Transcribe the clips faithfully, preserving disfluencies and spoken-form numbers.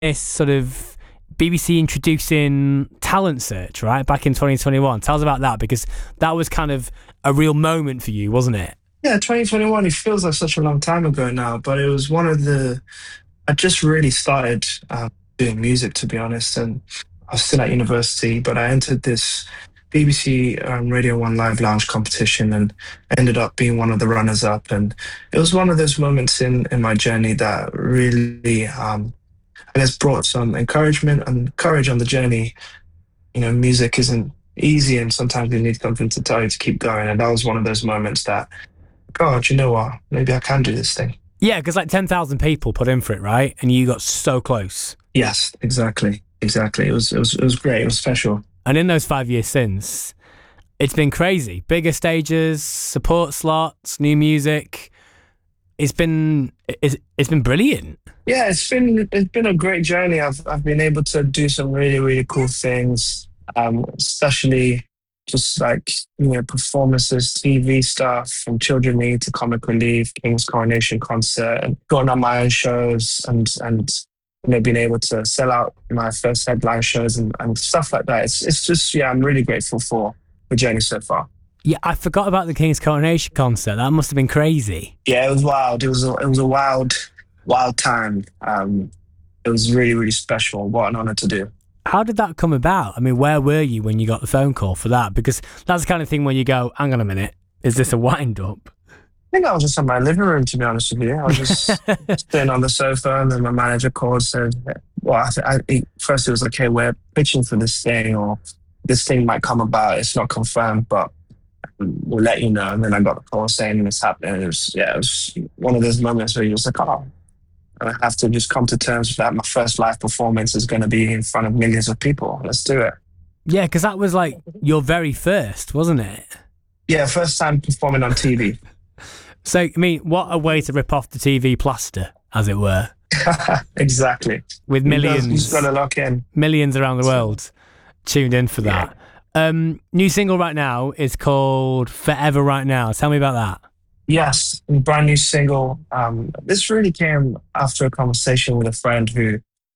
this sort of B B C introducing talent search, right, back in twenty twenty-one. Tell us about that, because that was kind of a real moment for you, wasn't it? Yeah, twenty twenty-one, it feels like such a long time ago now, but it was one of the, I just really started um, doing music, to be honest, and I was still at university, but I entered this B B C um, Radio one Live Lounge competition and ended up being one of the runners-up. And it was one of those moments in, in my journey that really, um, I guess, brought some encouragement and courage on the journey. You know, music isn't easy, and sometimes you need something to tell you to keep going. And that was one of those moments that, God, you know what? Maybe I can do this thing. Yeah, because like ten thousand people put in for it, right? And you got so close. Yes, exactly. Exactly. It was, it was, it was great. It was special. And in those five years since, it's been crazy. Bigger stages, support slots, new music. It's been it's, it's been brilliant. Yeah, it's been it's been a great journey. I've I've been able to do some really, really cool things, um, especially just like, you know, performances, T V stuff, from Children Need to Comic Relief, King's Coronation Concert, and going on my own shows, and and you know, being able to sell out my first headline shows and, and stuff like that. It's it's just, yeah, I'm really grateful for the journey so far. Yeah, I forgot about the King's Coronation concert. That must have been crazy. Yeah, it was wild. It was a, it was a wild, wild time. Um, it was really, really special. What an honor to do. How did that come about? I mean, where were you when you got the phone call for that? Because that's the kind of thing where you go, hang on a minute, is this a wind-up? I think I was just in my living room, to be honest with you. I was just sitting on the sofa, and then my manager called and said, well, I, th- I, first it was like, hey, we're pitching for this thing, or this thing might come about. It's not confirmed, but we'll let you know. And then I got the call saying it's happening. It was, yeah, it was one of those moments where you was like, oh, I have to just come to terms with that. My first live performance is going to be in front of millions of people. Let's do it. Yeah, because that was like your very first, wasn't it? Yeah, first time performing on T V. So, I mean, what a way to rip off the T V plaster, as it were. Exactly. With millions. You just got to lock in. Millions around the world tuned in for that. Yeah. Um, new single right now is called Forever Right Now. Tell me about that. Yes, brand new single. Um, this really came after a conversation with a friend who,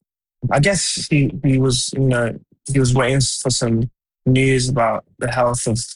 I guess he, he was, you know, he was waiting for some news about the health of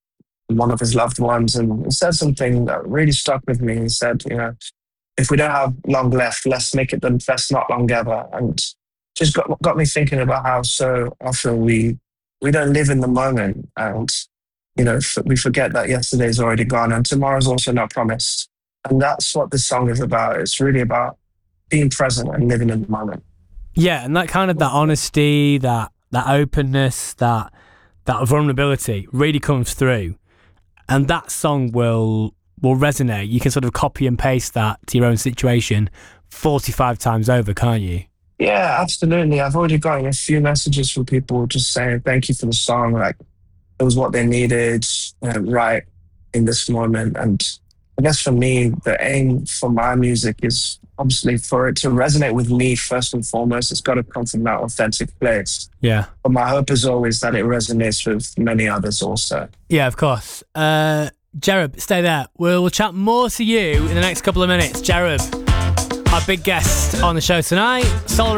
one of his loved ones, and he said something that really stuck with me. He said, you know, if we don't have long left, let's make it the best not long ever. And just got got me thinking about how so often we we don't live in the moment, and you know, we forget that yesterday's already gone and tomorrow's also not promised. And that's what this song is about. It's really about being present and living in the moment. Yeah, and that kind of that honesty, that that openness, that that vulnerability really comes through. And that song will will resonate. You can sort of copy and paste that to your own situation forty-five times over, can't you? Yeah, absolutely. I've already gotten a few messages from people just saying thank you for the song. Like, it was what they needed, you know, right in this moment. And I guess for me, the aim for my music is obviously for it to resonate with me first and foremost. It's got to come from that authentic place. Yeah. But my hope is always that it resonates with many others also. Yeah, of course. Uh, Jereb, stay there. We'll, we'll chat more to you in the next couple of minutes. Jereb, our big guest on the show tonight. Solar